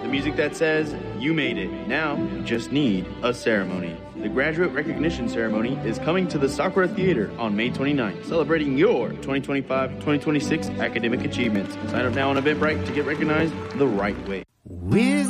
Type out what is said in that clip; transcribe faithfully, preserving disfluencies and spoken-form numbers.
The music that says, you made it. Now, you just need a ceremony. The graduate recognition ceremony is coming to the Sakura Theater on May twenty-ninth, celebrating your twenty twenty-five twenty twenty-six academic achievements. Sign up now on Eventbrite to get recognized the right way. Whiz